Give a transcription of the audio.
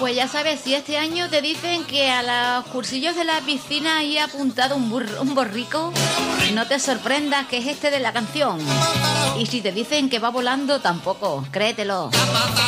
Pues ya sabes, si este año te dicen que a los cursillos de la piscina hay apuntado un borrico, no te sorprendas, que es este de la canción. Y si te dicen que va volando, tampoco, créetelo.